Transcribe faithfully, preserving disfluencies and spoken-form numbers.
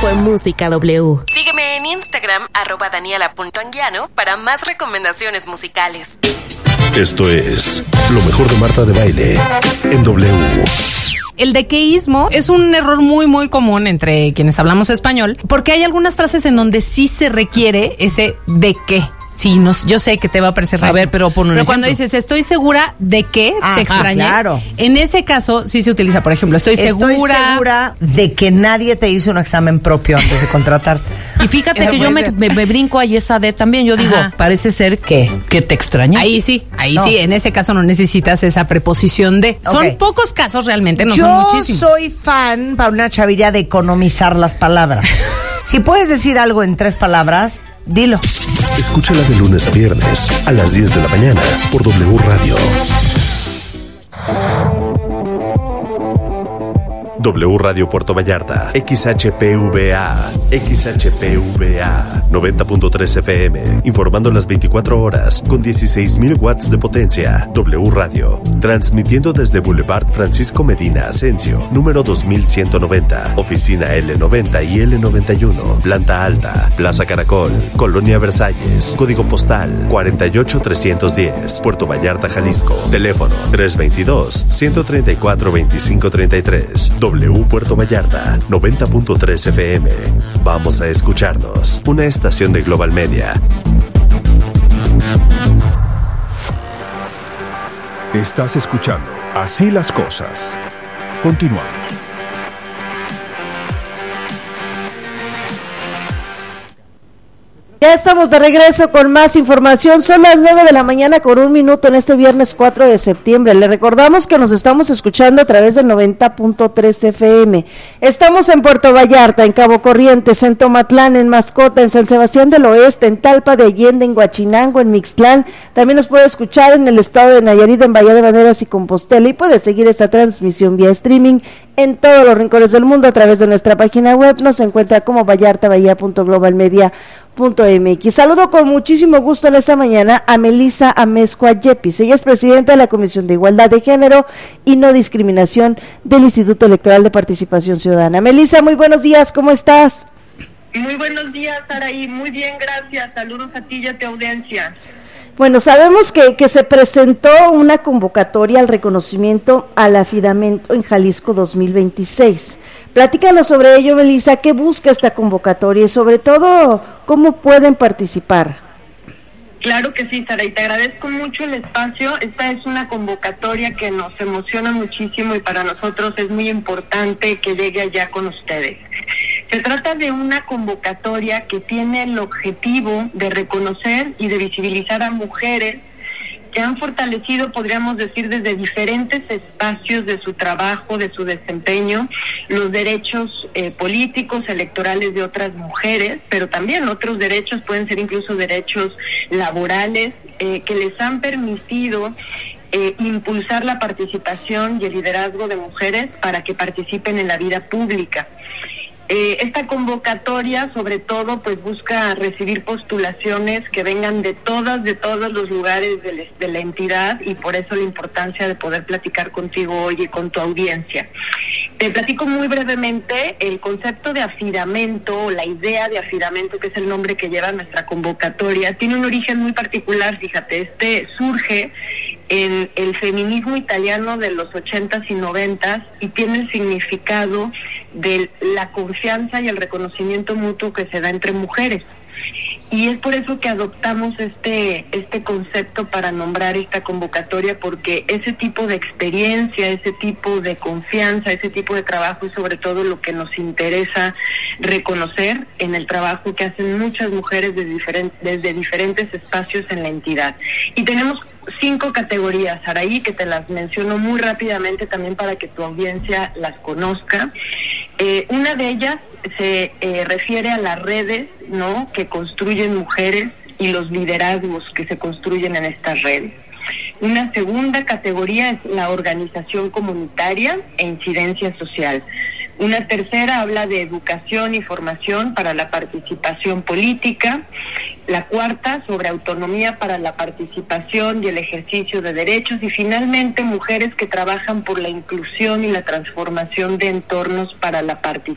fue Música W. Sígueme en Instagram, arroba daniela.anguiano, para más recomendaciones musicales. Esto es lo mejor de Marta de Baile en W. El dequeísmo es un error muy, muy común entre quienes hablamos español, porque hay algunas frases en donde sí se requiere ese de qué. Sí, no, yo sé que te va a parecer raro. A ver, pero pon un Pero ejemplo. cuando dices, estoy segura de que Ah, te extrañé, claro. en ese caso sí se utiliza, por ejemplo, estoy segura... Estoy segura de que nadie te hizo un examen propio antes de contratarte. Y fíjate Eso que yo puede me, ser. me, me brinco ahí esa de también. Yo digo, Ajá. parece ser ¿Qué? que te extraña. Ahí sí, ahí No. sí, en ese caso no necesitas esa preposición de. Son Ok. pocos casos realmente, no Yo son muchísimos. soy fan, Paulina Chaviria, de economizar las palabras. Si puedes decir algo en tres palabras, dilo. Escúchala de lunes a viernes a las diez de la mañana por W Radio. W Radio Puerto Vallarta, X H P V A, X H P V A, noventa punto tres F M, informando las veinticuatro horas con dieciséis mil watts de potencia. W Radio, transmitiendo desde Boulevard Francisco Medina Asensio, número dos mil ciento noventa, oficina L noventa y L noventa y uno, planta alta, Plaza Caracol, Colonia Versalles, código postal cuarenta y ocho trescientos diez, Puerto Vallarta, Jalisco, teléfono tres veintidós, ciento treinta y cuatro, veinticinco treinta y tres. W Puerto Vallarta, noventa punto tres F M. Vamos a escucharnos. Una estación de Global Media. Estás escuchando Así las Cosas. Continuamos. Ya estamos de regreso con más información. Son las nueve de la mañana con un minuto en este viernes cuatro de septiembre. Le recordamos que nos estamos escuchando a través del noventa punto tres F M. Estamos en Puerto Vallarta, en Cabo Corrientes, en Tomatlán, en Mascota, en San Sebastián del Oeste, en Talpa de Allende, en Huachinango, en Mixtlán. También nos puede escuchar en el estado de Nayarit, en Bahía de Banderas y Compostela. Y puede seguir esta transmisión vía streaming en todos los rincones del mundo a través de nuestra página web. Nos encuentra como vallartabahía punto global media punto m x. Saludo con muchísimo gusto en esta mañana a Melissa Amezcua Yepis. Ella es presidenta de la Comisión de Igualdad de Género y No Discriminación del Instituto Electoral de Participación Ciudadana. Melissa, muy buenos días, ¿cómo estás? Muy buenos días, Saraí. Muy bien, gracias. Saludos a ti y a tu audiencia. Bueno, sabemos que, que se presentó una convocatoria al reconocimiento al afidamento en Jalisco dos mil veintiséis. Platícanos sobre ello, Melissa, ¿qué busca esta convocatoria y sobre todo cómo pueden participar? Claro que sí, Sara, y te agradezco mucho el espacio. Esta es una convocatoria que nos emociona muchísimo y para nosotros es muy importante que llegue allá con ustedes. Se trata de una convocatoria que tiene el objetivo de reconocer y de visibilizar a mujeres que han fortalecido, podríamos decir, desde diferentes espacios de su trabajo, de su desempeño, los derechos eh, políticos, electorales de otras mujeres, pero también otros derechos, pueden ser incluso derechos laborales, eh, que les han permitido eh, impulsar la participación y el liderazgo de mujeres para que participen en la vida pública. Eh, esta convocatoria, sobre todo, pues busca recibir postulaciones que vengan de todas, de todos los lugares de, la, de la entidad, y por eso la importancia de poder platicar contigo hoy y con tu audiencia. Te platico muy brevemente el concepto de afidamento, o la idea de afidamento, que es el nombre que lleva nuestra convocatoria. Tiene un origen muy particular, fíjate, este surge en el feminismo italiano de los ochentas y noventas y tiene el significado de la confianza y el reconocimiento mutuo que se da entre mujeres. Y es por eso que adoptamos este este concepto para nombrar esta convocatoria, porque ese tipo de experiencia, ese tipo de confianza, ese tipo de trabajo es sobre todo lo que nos interesa reconocer en el trabajo que hacen muchas mujeres desde diferentes, desde diferentes espacios en la entidad. Y tenemos cinco categorías, Araí, que te las menciono muy rápidamente también para que tu audiencia las conozca. Eh, una de ellas se eh, refiere a las redes, ¿no?, que construyen mujeres y los liderazgos que se construyen en estas redes. Una segunda categoría es la organización comunitaria e incidencia social. Una tercera habla de educación y formación para la participación política. La cuarta, sobre autonomía para la participación y el ejercicio de derechos. Y finalmente, mujeres que trabajan por la inclusión y la transformación de entornos para la participación.